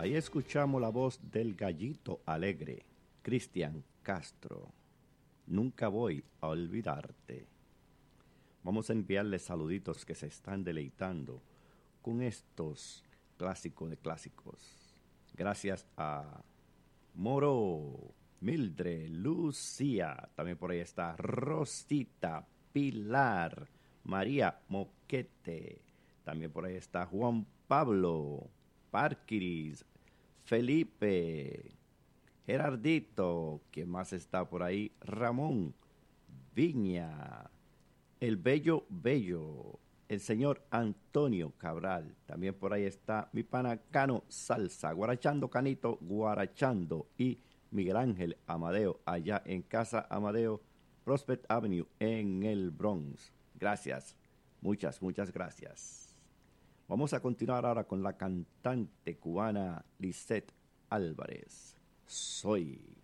Ahí escuchamos la voz del gallito alegre, Cristian Castro. Nunca voy a olvidarte. Vamos a enviarle saluditos que se están deleitando con estos clásicos de clásicos. Gracias a Moro, Mildred, Lucía, también por ahí está Rosita, Pilar, María Moquete, también por ahí está Juan Pablo, Parquiris, Felipe, Gerardito, ¿quién más está por ahí? Ramón, Viña, el Bello, el señor Antonio Cabral, también por ahí está mi pana Cano Salsa, Guarachando Canito, Guarachando, y Miguel Ángel Amadeo, allá en Casa Amadeo, Prospect Avenue, en el Bronx. Gracias, muchas gracias. Vamos a continuar ahora con la cantante cubana Lisette Álvarez. Soy.